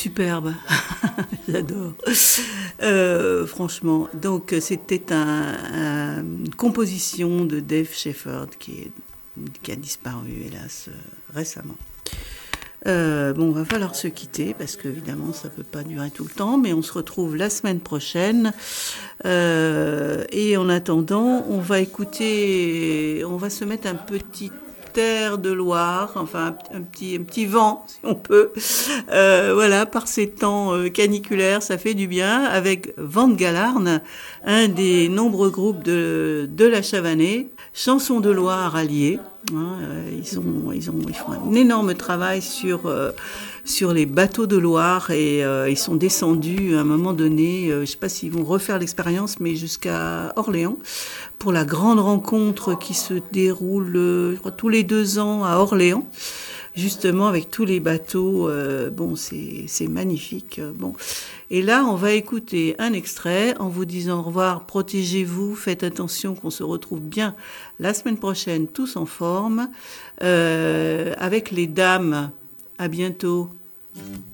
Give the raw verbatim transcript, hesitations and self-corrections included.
superbe, j'adore. Euh, franchement, donc c'était un, un- une composition de Dave Shepherd qui, est, qui a disparu, hélas, euh, récemment. Euh, bon, va falloir se quitter parce qu'évidemment, ça peut pas durer tout le temps, mais on se retrouve la semaine prochaine. Euh, et en attendant, on va écouter, on va se mettre un petit air de Loire, enfin un, un petit, un petit vent, si on peut. Euh, voilà, par ces temps euh, caniculaires, ça fait du bien. Avec Van Galarn, un des nombreux groupes de, de la Chavanais, Chansons de Loire alliés. Hein, euh, ils, sont, ils, ont, ils font un énorme travail sur, euh, sur les bateaux de Loire et euh, ils sont descendus à un moment donné, euh, je ne sais pas s'ils vont refaire l'expérience, mais jusqu'à Orléans, pour la grande rencontre qui se déroule euh, je crois, tous les deux ans à Orléans, justement avec tous les bateaux. Euh, bon, c'est, c'est magnifique. Bon. Et là, on va écouter un extrait en vous disant au revoir, protégez-vous, faites attention qu'on se retrouve bien la semaine prochaine, tous en forme, euh, avec les dames. À bientôt.